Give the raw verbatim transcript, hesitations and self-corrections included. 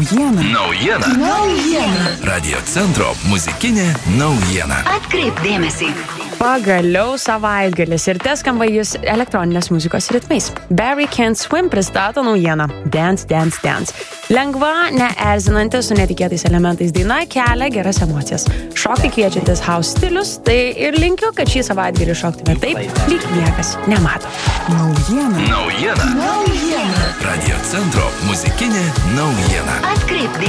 Naujiena. Naujiena. Naujiena. Radio centro muzikinė naujiena. Atkreip dėmesį. Pagaliau savaitgalis ir te skamba jis elektroninės muzikos ritmais. Barry Can't Swim pristato naujieną Dance, Dance, Dance. Lengva, neerzinanti su netikėtais elementais daina kelia geras emocijas. Šokti kviečiantis house stilius, tai ir linkiu, kad šį savaitgalį šoktume taip, lyg niekas nemato. Naujiena. Naujiena. Naujiena. Radio centro muzikinė naujiena. Atkreip dėmesį.